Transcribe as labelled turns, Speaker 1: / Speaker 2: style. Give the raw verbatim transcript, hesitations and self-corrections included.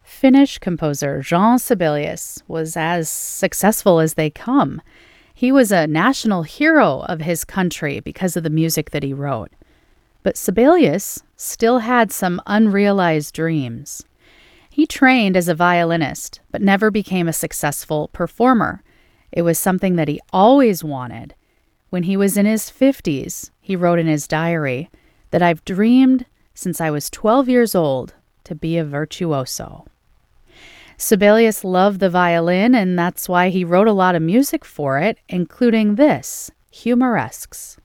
Speaker 1: Finnish composer Jean Sibelius was as successful as they come. He was a national hero of his country because of the music that he wrote. But Sibelius still had some unrealized dreams. He trained as a violinist, but never became a successful performer. It was something that he always wanted. When he was in his fifties, he wrote in his diary that I've dreamed since I was twelve years old to be a virtuoso. Sibelius loved the violin, and that's why he wrote a lot of music for it, including this, Humoresques.